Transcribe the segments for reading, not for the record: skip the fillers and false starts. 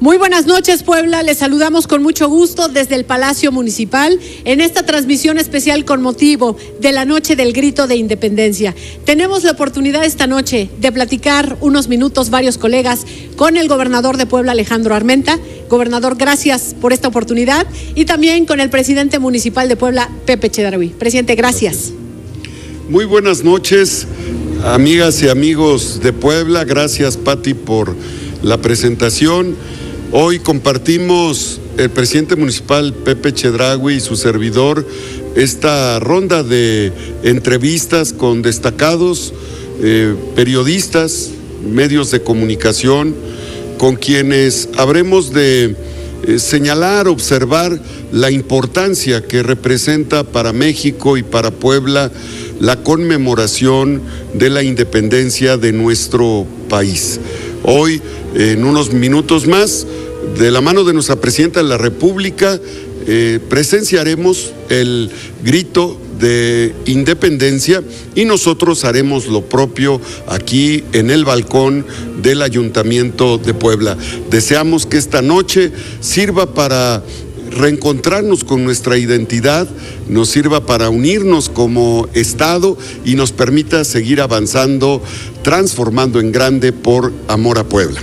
Muy buenas noches, Puebla. Les saludamos con mucho gusto desde el Palacio Municipal en esta transmisión especial con motivo de la Noche del Grito de Independencia. Tenemos la oportunidad esta noche de platicar unos minutos varios colegas con el gobernador de Puebla, Alejandro Armenta. Gobernador, gracias por esta oportunidad. Y también con el presidente municipal de Puebla, Pepe Chedraui. Presidente, gracias. Muy buenas noches, amigas y amigos de Puebla. Gracias, Pati, por la presentación. Hoy compartimos el presidente municipal Pepe Chedraui y su servidor esta ronda de entrevistas con destacados periodistas, medios de comunicación, con quienes habremos de señalar, observar la importancia que representa para México y para Puebla la conmemoración de la independencia de nuestro país. Hoy, en unos minutos más, de la mano de nuestra presidenta de la República, presenciaremos el grito de independencia y nosotros haremos lo propio aquí en el balcón del Ayuntamiento de Puebla. Deseamos que esta noche sirva para reencontrarnos con nuestra identidad, nos sirva para unirnos como Estado y nos permita seguir avanzando, transformando en grande por amor a Puebla.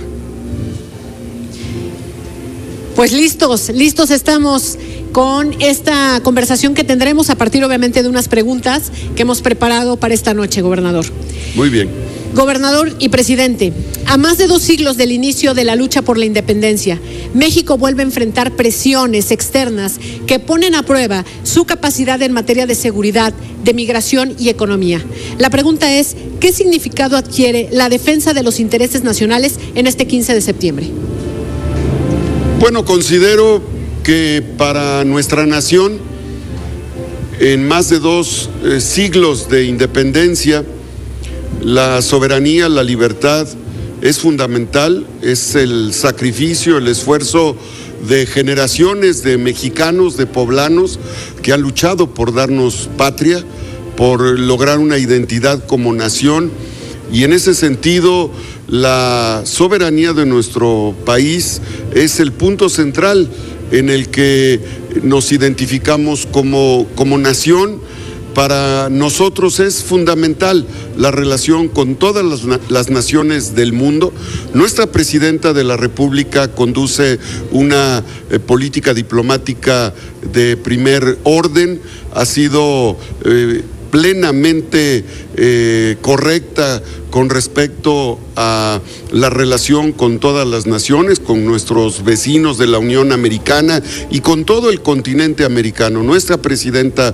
Pues listos estamos con esta conversación que tendremos a partir obviamente de unas preguntas que hemos preparado para esta noche, gobernador. Muy bien. Gobernador y presidente, a más de 2 siglos del inicio de la lucha por la independencia, México vuelve a enfrentar presiones externas que ponen a prueba su capacidad en materia de seguridad, de migración y economía. La pregunta es, ¿qué significado adquiere la defensa de los intereses nacionales en este 15 de septiembre? Bueno, considero que para nuestra nación, en más de 2 siglos de independencia, la soberanía, la libertad es fundamental, es el sacrificio, el esfuerzo de generaciones de mexicanos, de poblanos que han luchado por darnos patria, por lograr una identidad como nación, y en ese sentido la soberanía de nuestro país es el punto central en el que nos identificamos como nación. Para nosotros es fundamental la relación con todas las naciones del mundo. Nuestra presidenta de la República conduce una política diplomática de primer orden, ha sido plenamente correcta con respecto a la relación con todas las naciones, con nuestros vecinos de la Unión Americana y con todo el continente americano. Nuestra presidenta